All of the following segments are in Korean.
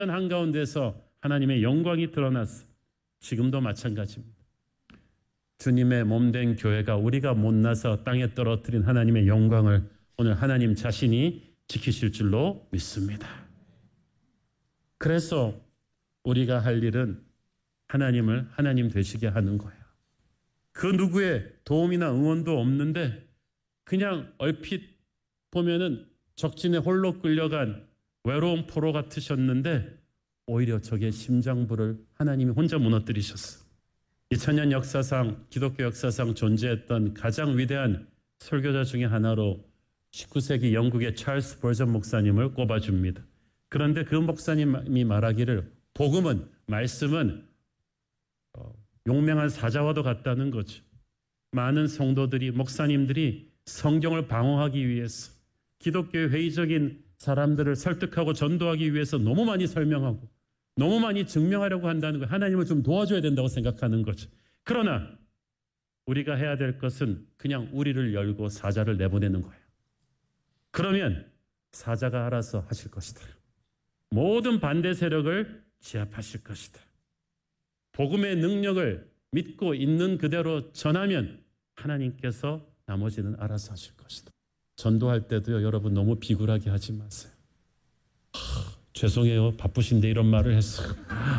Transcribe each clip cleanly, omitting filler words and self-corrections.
한가운데서 하나님의 영광이 드러났어. 지금도 마찬가지입니다. 주님의 몸된 교회가 우리가 못나서 땅에 떨어뜨린 하나님의 영광을 오늘 하나님 자신이 지키실 줄로 믿습니다. 그래서 우리가 할 일은 하나님을 하나님 되시게 하는 거예요. 그 누구의 도움이나 응원도 없는데 그냥 얼핏 보면은 적진에 홀로 끌려간 외로운 포로 같으셨는데 오히려 적의 심장부를 하나님이 혼자 무너뜨리셨어. 2000년 역사상, 기독교 역사상 존재했던 가장 위대한 설교자 중에 하나로 19세기 영국의 찰스 버전 목사님을 꼽아줍니다. 그런데 그 목사님이 말하기를 복음은, 말씀은 용맹한 사자와도 같다는 거죠. 많은 성도들이, 목사님들이 성경을 방어하기 위해서, 기독교의 회의적인 사람들을 설득하고 전도하기 위해서 너무 많이 설명하고 너무 많이 증명하려고 한다는 거예요. 하나님을 좀 도와줘야 된다고 생각하는 거죠. 그러나 우리가 해야 될 것은 그냥 우리를 열고 사자를 내보내는 거예요. 그러면 사자가 알아서 하실 것이다. 모든 반대 세력을 제압하실 것이다. 복음의 능력을 믿고 있는 그대로 전하면 하나님께서 나머지는 알아서 하실 것이다. 전도할 때도요, 여러분 너무 비굴하게 하지 마세요. 죄송해요, 바쁘신데 이런 말을 했어요.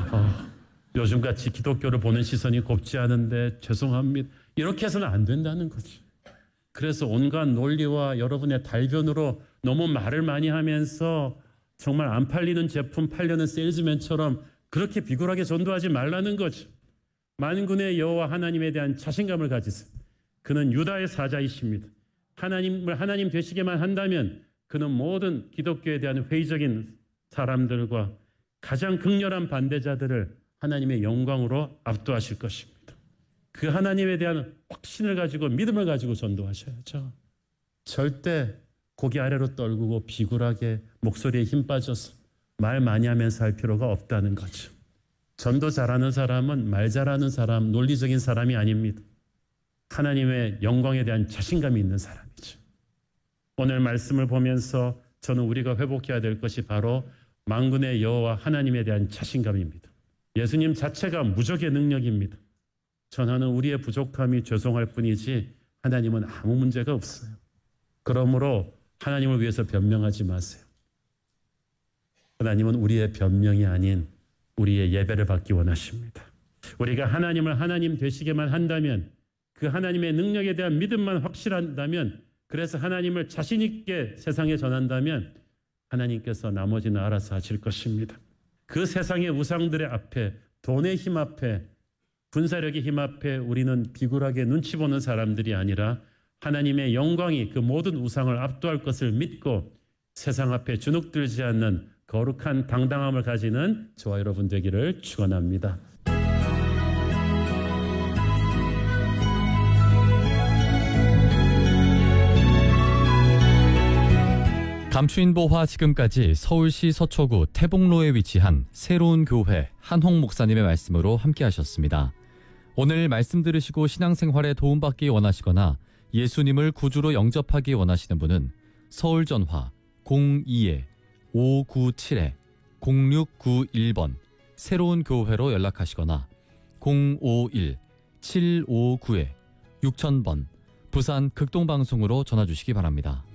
요즘같이 기독교를 보는 시선이 곱지 않은데 죄송합니다. 이렇게 해서는 안 된다는 거죠. 그래서 온갖 논리와 여러분의 달변으로 너무 말을 많이 하면서 정말 안 팔리는 제품 팔려는 세일즈맨처럼 그렇게 비굴하게 전도하지 말라는 거죠. 만군의 여호와 하나님에 대한 자신감을 가지세요. 그는 유다의 사자이십니다. 하나님을 하나님 되시게만 한다면 그는 모든 기독교에 대한 회의적인 사람들과 가장 극렬한 반대자들을 하나님의 영광으로 압도하실 것입니다. 그 하나님에 대한 확신을 가지고 믿음을 가지고 전도하셔야죠. 절대 고개 아래로 떨구고 비굴하게 목소리에 힘 빠져서 말 많이 하면서 할 필요가 없다는 거죠. 전도 잘하는 사람은 말 잘하는 사람, 논리적인 사람이 아닙니다. 하나님의 영광에 대한 자신감이 있는 사람이죠. 오늘 말씀을 보면서 저는 우리가 회복해야 될 것이 바로 만군의 여호와 하나님에 대한 자신감입니다. 예수님 자체가 무적의 능력입니다. 전하는 우리의 부족함이 죄송할 뿐이지 하나님은 아무 문제가 없어요. 그러므로 하나님을 위해서 변명하지 마세요. 하나님은 우리의 변명이 아닌 우리의 예배를 받기 원하십니다. 우리가 하나님을 하나님 되시게만 한다면, 그 하나님의 능력에 대한 믿음만 확실한다면, 그래서 하나님을 자신 있게 세상에 전한다면 하나님께서 나머지는 알아서 하실 것입니다. 그 세상의 우상들의 앞에, 돈의 힘 앞에, 군사력의 힘 앞에 우리는 비굴하게 눈치 보는 사람들이 아니라 하나님의 영광이 그 모든 우상을 압도할 것을 믿고 세상 앞에 주눅들지 않는 거룩한 당당함을 가지는 저와 여러분 되기를 축원합니다. 감추인보화 지금까지 서울시 서초구 태봉로에 위치한 새로운 교회 한홍 목사님의 말씀으로 함께 하셨습니다. 오늘 말씀 들으시고 신앙생활에 도움받기 원하시거나 예수님을 구주로 영접하기 원하시는 분은 서울전화 02-597-0691번 새로운 교회로 연락하시거나 051-759-6000번 부산 극동방송으로 전화주시기 바랍니다.